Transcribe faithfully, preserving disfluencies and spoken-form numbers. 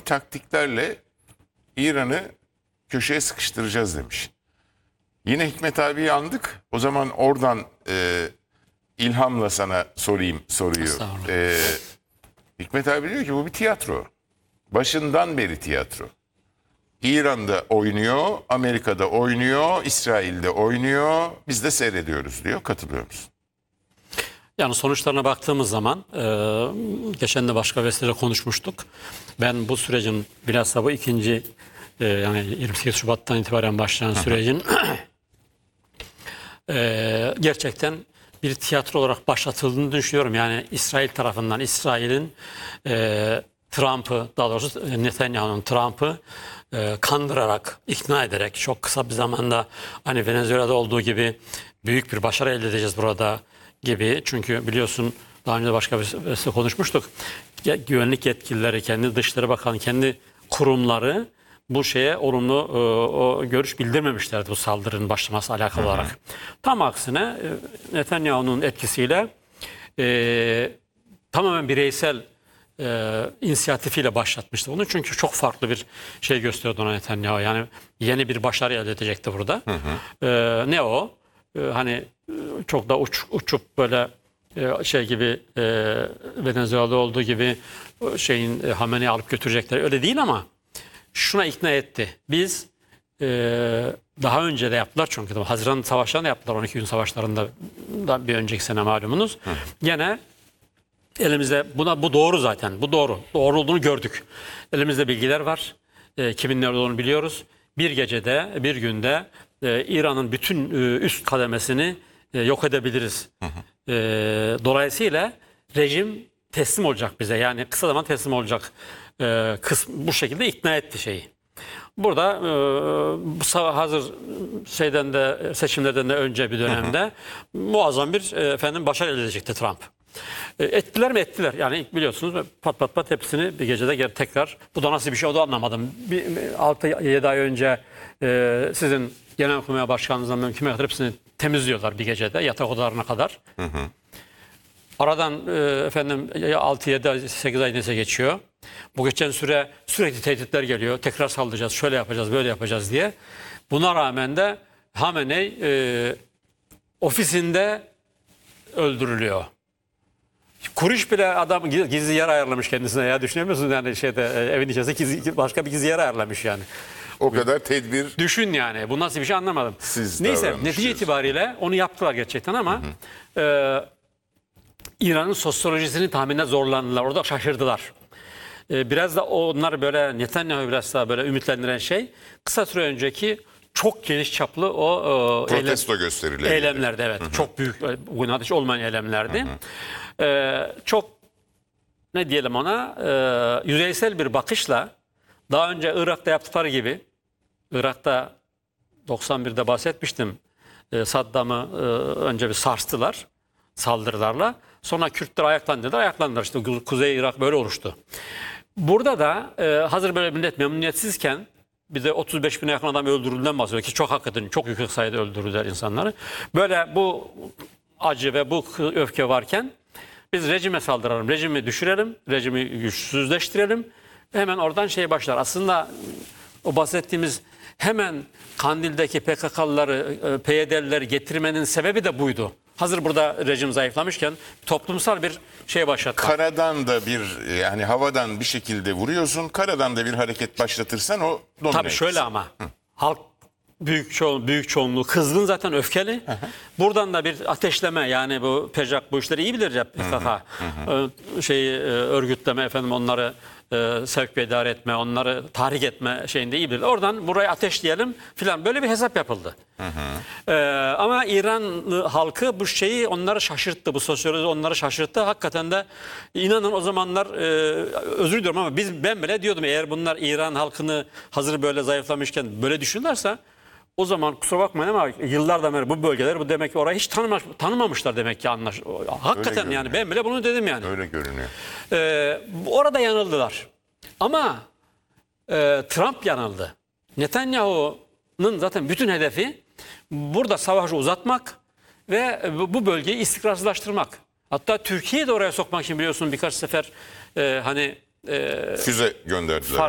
taktiklerle İran'ı köşeye sıkıştıracağız demiş. Yine Hikmet abiyi andık. O zaman oradan e, ilhamla sana sorayım soruyu. E, Hikmet abi diyor ki bu bir tiyatro. Başından beri tiyatro. İran'da oynuyor, Amerika'da oynuyor, İsrail'de oynuyor. Biz de seyrediyoruz diyor. Katılıyor musun? Yani sonuçlarına baktığımız zaman e, geçen de başka vesileyle konuşmuştuk. Ben bu sürecin bilhassa bu ikinci e, yani yirmi sekiz Şubat'tan itibaren başlayan sürecin e, gerçekten bir tiyatro olarak başlatıldığını düşünüyorum. Yani İsrail tarafından İsrail'in e, Trump'ı, daha doğrusu Netanyahu'nun Trump'ı e, kandırarak, ikna ederek çok kısa bir zamanda hani Venezuela'da olduğu gibi büyük bir başarı elde edeceğiz burada gibi. Çünkü biliyorsun daha önce de başka bir konuşmuştuk. Güvenlik yetkilileri, kendi Dışişleri Bakanı, kendi kurumları bu şeye olumlu e, o görüş bildirmemişlerdi bu saldırının başlaması alakalı olarak. Hı hı. Tam aksine e, Netanyahu'nun etkisiyle e, tamamen bireysel e, inisiyatifiyle başlatmıştı bunu. Çünkü çok farklı bir şey gösteriyordu ona Netanyahu. Yani yeni bir başarı elde edecekti burada. Hı hı. E, ne o? E, hani çok da uç, uçup böyle e, şey gibi e, Venezuela'da olduğu gibi şeyin e, Hamene'yi alıp götürecekler. Öyle değil ama şuna ikna etti. Biz e, daha önce de yaptılar çünkü Haziran savaşlarında yaptılar, on iki gün savaşlarında da bir önceki sene malumunuz. Hı. Gene elimizde buna bu doğru zaten. Bu doğru. Doğru olduğunu gördük. Elimizde bilgiler var. E, kimin nerede olduğunu biliyoruz. Bir gecede, bir günde e, İran'ın bütün e, üst kademesini e, yok edebiliriz. Hı hı. E, dolayısıyla rejim teslim olacak bize. Yani kısa zaman teslim olacak. E, kısm, bu şekilde ikna etti şeyi. Burada e, hazır şeyden de seçimlerden de önce bir dönemde hı hı. muazzam bir e, efendim başarı elde edecekti Trump. E, ettiler mi? Ettiler. Yani biliyorsunuz pat pat pat hepsini bir gecede geri tekrar. Bu da nasıl bir şey o da anlamadım. altı yedi ay önce e, sizin Genelkurmay Başkanınızdan mümkün kadar hepsini temizliyorlar bir gecede yatak odalarına kadar. Hı hı. Aradan e, efendim altı yedi sekiz ay neyse geçiyor. Bu geçen süre sürekli tehditler geliyor. Tekrar saldıracağız, şöyle yapacağız, böyle yapacağız diye. Buna rağmen de Hamenei e, ofisinde öldürülüyor. Kuriş bile adam gizli yer ayarlamış kendisine ya, düşünüyor musunuz? Yani şeyde evin içerisinde gizli, başka bir gizli yer ayarlamış yani. O kadar tedbir. Düşün yani. Bu nasıl bir şey anlamadım. Siz neyse netice itibariyle onu yaptılar gerçekten ama hı hı. E, İran'ın sosyolojisini tahminde zorlandılar. Orada şaşırdılar. Ee, biraz da onlar böyle Netanyahu biraz daha böyle ümitlendiren şey kısa süre önceki çok geniş çaplı o e, protesto eylem, gösterileri. Eylemlerdi evet. Hı hı. Çok büyük, bugün ateş olmayan eylemlerdi. Hı hı. Ee, çok ne diyelim ona e, yüzeysel bir bakışla daha önce Irak'ta yaptıkları gibi, Irak'ta doksan birde bahsetmiştim. E, Saddam'ı e, önce bir sarstılar saldırılarla. Sonra Kürtler ayaklandılar, ayaklandılar. İşte Kuzey Irak böyle oluştu. Burada da e, hazır böyle millet memnuniyetsizken bir de otuz beş bine yakın adam öldürüldüğünden bahsediyor ki çok hakikaten çok yüksek sayıda öldürdüler insanları. Böyle bu acı ve bu öfke varken biz rejime saldıralım, rejimi düşürelim, rejimi güçsüzleştirelim. Hemen oradan şey başlar. Aslında o bahsettiğimiz hemen Kandil'deki P K K'lıları, P Y D'lileri getirmenin sebebi de buydu. Hazır burada rejim zayıflamışken toplumsal bir şey başlatmak. Karadan da bir yani havadan bir şekilde vuruyorsun. Karadan da bir hareket başlatırsan o domine. Tabii şöyle ama Hı. halk büyük çoğun büyük çoğunluğu kızgın zaten öfkeli. Hı hı. Buradan da bir ateşleme yani bu P J A K bu işleri iyi bilir ya P K K. Hı hı. Şeyi örgütleme efendim onları e, sevk ve idare etme, onları tahrik etme şeyinde iyi bilir. Oradan burayı ateşleyelim filan böyle bir hesap yapıldı. Hı hı. Ee, ama İran halkı bu şeyi onları şaşırttı. Bu sosyoloji onları şaşırttı. Hakikaten de inanın o zamanlar e, özür diliyorum ama biz ben bile diyordum eğer bunlar İran halkını hazır böyle zayıflamışken böyle düşünürlerse o zaman kusura bakmayın ama yıllardan beri bu bölgeler bu demek ki orayı hiç tanımamış, tanımamışlar demek ki anlaş. Hakikaten yani ben bile bunu dedim yani. Öyle görünüyor. Ee, orada yanıldılar. Ama e, Trump yanıldı. Netanyahu'nun zaten bütün hedefi burada savaşı uzatmak ve bu bölgeyi istikrarsızlaştırmak. Hatta Türkiye'yi de oraya sokmak için biliyorsun birkaç sefer e, hani e, füze gönderdiler.